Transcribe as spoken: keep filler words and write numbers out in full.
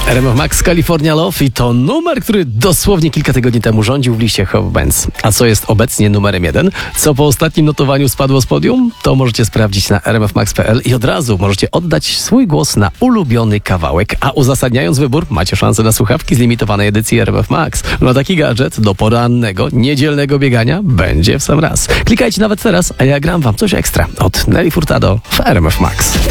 R M F Max California Love i to numer, który dosłownie kilka tygodni temu rządził w liście Hot Bands. A co jest obecnie numerem jeden? Co po ostatnim notowaniu spadło z podium? To możecie sprawdzić na r m f max kropka p l i od razu możecie oddać swój głos na ulubiony kawałek. A uzasadniając wybór, macie szansę na słuchawki z limitowanej edycji R M F Max. No taki gadżet do porannego, niedzielnego biegania będzie w sam raz. Klikajcie nawet teraz, a ja gram wam coś ekstra od Nelly Furtado w R M F Max.